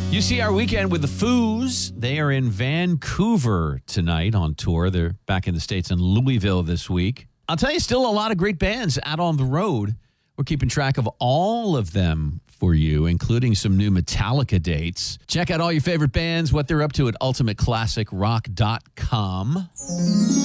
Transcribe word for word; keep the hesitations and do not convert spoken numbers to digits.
You see our weekend with the Foos. They are in Vancouver tonight on tour. They're back in the States in Louisville this week. I'll tell you, still a lot of great bands out on the road. We're keeping track of all of them for you, including some new Metallica dates. Check out all your favorite bands, what they're up to at ultimate classic rock dot com.